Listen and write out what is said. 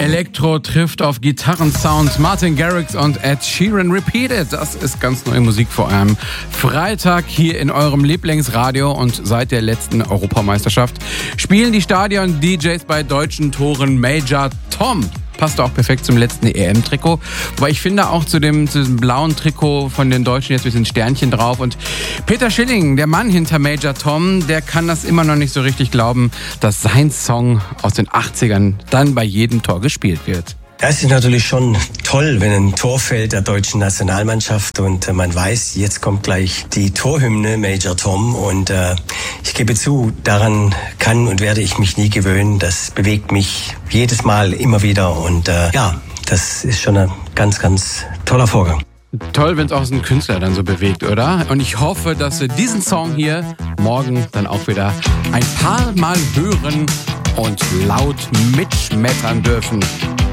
Elektro trifft auf Gitarrensound. Martin Garrix und Ed Sheeran Repeated. Das ist ganz neue Musik vor einem Freitag hier in eurem Lieblingsradio. Und seit der letzten Europameisterschaft spielen die Stadion-DJs bei deutschen Toren Major Tom. Passt auch perfekt zum letzten EM-Trikot. Wobei ich finde auch zu diesem blauen Trikot von den Deutschen jetzt ein bisschen Sternchen drauf. Und Peter Schilling, der Mann hinter Major Tom, der kann das immer noch nicht so richtig glauben, dass sein Song aus den 80ern dann bei jedem Tor gespielt wird. Das ist natürlich schon toll, wenn ein Tor fällt der deutschen Nationalmannschaft und man weiß, jetzt kommt gleich die Torhymne Major Tom und ich gebe zu, daran kann und werde ich mich nie gewöhnen. Das bewegt mich jedes Mal immer wieder und das ist schon ein ganz, ganz toller Vorgang. Toll, wenn es auch so ein Künstler dann so bewegt, oder? Und ich hoffe, dass wir diesen Song hier morgen dann auch wieder ein paar Mal hören und laut mitschmettern dürfen.